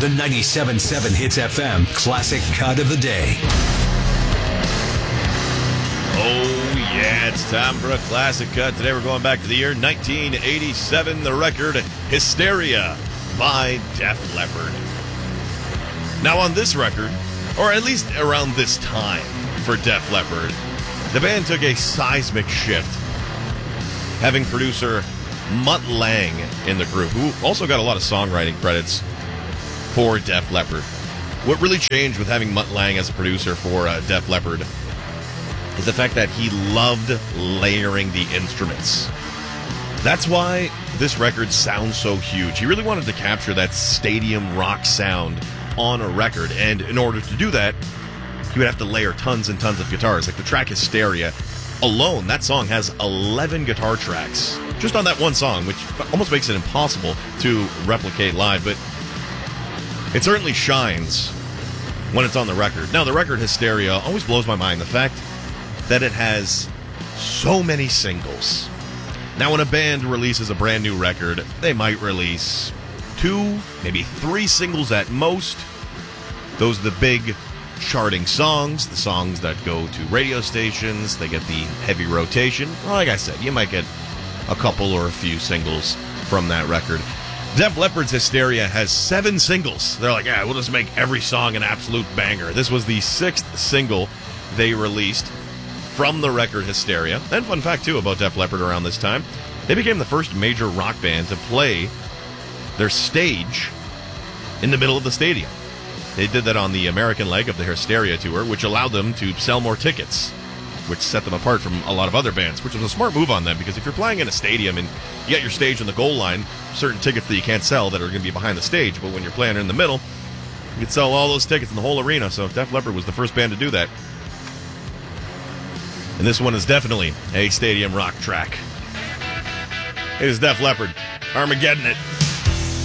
The 97.7 Hits FM Classic Cut of the Day. Oh, yeah, it's time for a classic cut. Today we're going back to the year 1987. The record, Hysteria by Def Leppard. Now on this record, or at least around this time for Def Leppard, the band took a seismic shift, having producer Mutt Lange in the group, who also got a lot of songwriting credits for Def Leppard. What really changed with having Mutt Lange as a producer for Def Leppard is the fact that he loved layering the instruments. That's why this record sounds so huge. He really wanted to capture that stadium rock sound on a record, and in order to do that, he would have to layer tons and tons of guitars. Like the track Hysteria alone, that song has 11 guitar tracks just on that one song, which almost makes it impossible to replicate live, but it certainly shines when it's on the record. Now, the record Hysteria always blows my mind, the fact that it has so many singles. Now, when a band releases a brand new record, they might release 2, maybe 3 singles at most. Those are the big charting songs, the songs that go to radio stations. They get the heavy rotation. Well, like I said, you might get a couple or a few singles from that record. Def Leppard's Hysteria has 7 singles. They're like, yeah, we'll just make every song an absolute banger. This was the 6th single they released from the record Hysteria. And fun fact, too, about Def Leppard around this time, they became the first major rock band to play their stage in the middle of the stadium. They did that on the American leg of the Hysteria tour, which allowed them to sell more tickets, which set them apart from a lot of other bands, which was a smart move on them, because if you're playing in a stadium and you got your stage on the goal line, certain tickets that you can't sell that are going to be behind the stage, but when you're playing in the middle, you can sell all those tickets in the whole arena. So Def Leppard was the first band to do that. And this one is definitely a stadium rock track. It is Def Leppard, Armageddon It.